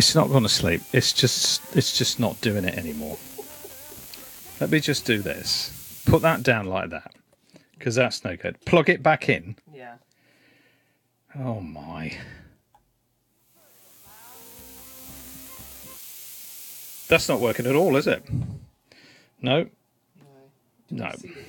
It's not going to sleep. It's just not doing it anymore. Let me just do this. Put that down like that, because that's no good. Plug it back in. Yeah. Oh my. That's not working at all, is it? No. No.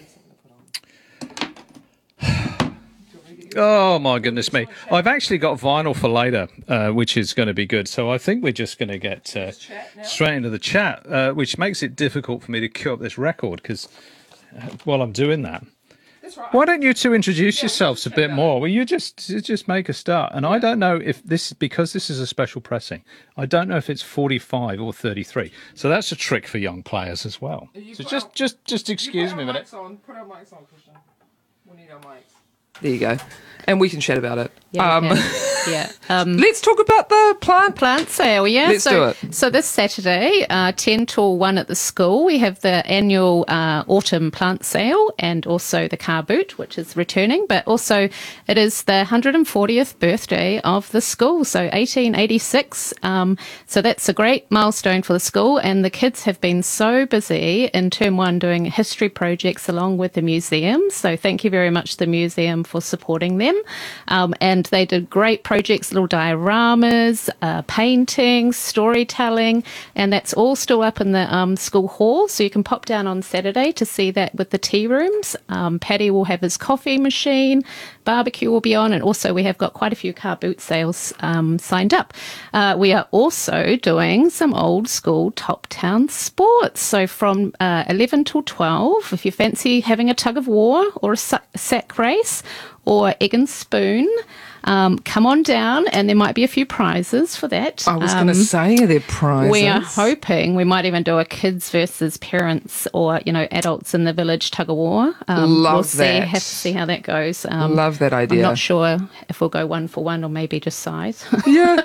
Oh my goodness me! I've actually got vinyl for later, which is going to be good. So I think we're just going to get straight into the chat, which makes it difficult for me to queue up this record because while I'm doing that, That's right. why don't you two introduce yourselves a bit more? Well, you just make a start, and I don't know if because this is a special pressing. I don't know if it's 45 or 33. So that's a trick for young players as well. So just excuse me a minute. Put our mics on, Christian. We need our mics. There you go. And we can chat about it. Yeah. Let's talk about the Plant sale, yeah. Let's do it. So this Saturday, 10 till 1 at the school, we have the annual autumn plant sale and also the car boot, which is returning. But also it is the 140th birthday of the school, so 1886. So that's a great milestone for the school. And the kids have been so busy in Term 1 doing history projects along with the museum. So thank you very much, the museum, for supporting them. And they did great projects, little dioramas, paintings, storytelling, and that's all still up in the school hall. So you can pop down on Saturday to see that with the tea rooms. Paddy will have his coffee machine, barbecue will be on, and also we have got quite a few car boot sales signed up. We are also doing some old school top town sports. So from 11 till 12, if you fancy having a tug of war or a sack race or egg and spoon, come on down, and there might be a few prizes for that. I was going to say, are there prizes? We are hoping we might even do a kids versus parents or, adults in the village tug of war. Love we'll see, that. have to see how that goes. Love that idea. I'm not sure if we'll go 1 for 1 or maybe just size. Yeah.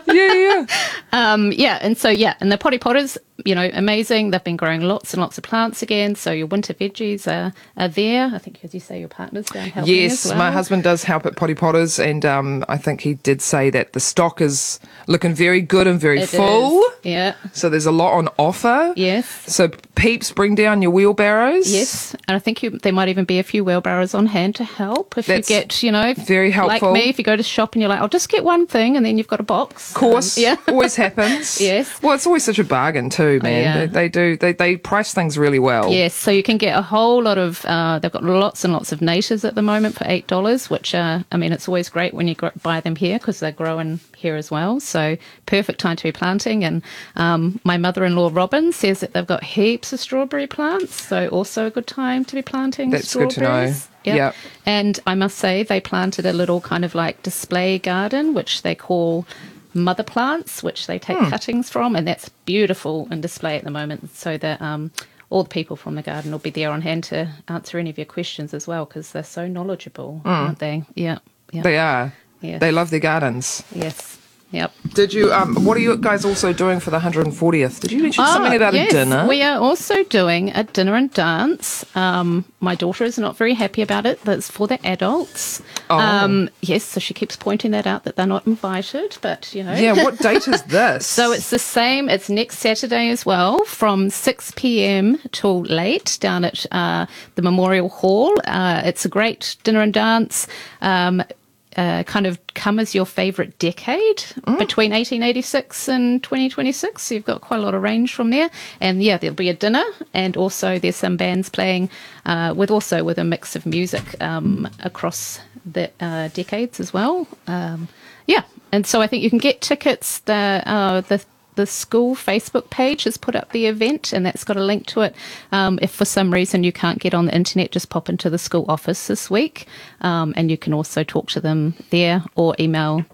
And the potty potters, amazing. They've been growing lots and lots of plants again. So your winter veggies are there. I think, as you say, your partner's down helping Yes, as well. my husband does help at Potty Potters, and I think he did say that the stock is looking very good and very It full. is. Yeah. So there's a lot on offer. Yes. So peeps, bring down your wheelbarrows. Yes, and I think there might even be a few wheelbarrows on hand to help if That's you get, very helpful. Like me, if you go to shop and you're like, I'll just get one thing, and then you've got a box. Of course, always happens. Yes. Well, it's always such a bargain too, man. Yeah. They price things really well. Yes, so you can get a whole lot of, they've got lots and lots of natas at the moment for $8, which, it's always great when you buy them here because they're growing here as well. So perfect time to be planting. And my mother-in-law, Robin, says that they've got heaps of strawberry plants. So also a good time to be planting That's strawberries. good to know. Yep. And I must say they planted a little kind of like display garden, which they call mother plants, which they take cuttings from. And that's beautiful in display at the moment. So that all the people from the garden will be there on hand to answer any of your questions as well, because they're so knowledgeable, aren't they? Yeah. They are. Yes. They love their gardens. Yes. Yep. Did you? What are you guys also doing for the 140th? Did you mention something about yes, a dinner? We are also doing a dinner and dance. My daughter is not very happy about it. That's for the adults. Yes, so she keeps pointing that out that they're not invited. But Yeah. What date is this? So it's the same. It's next Saturday as well, from 6 p.m. till late down at the Memorial Hall. It's a great dinner and dance. Kind of come as your favourite decade between 1886 and 2026. So you've got quite a lot of range from there. And there'll be a dinner, and also there's some bands playing with a mix of music across the decades as well. And so I think you can get tickets. The school Facebook page has put up the event, and that's got a link to it. If for some reason you can't get on the internet, just pop into the school office this week, and you can also talk to them there or email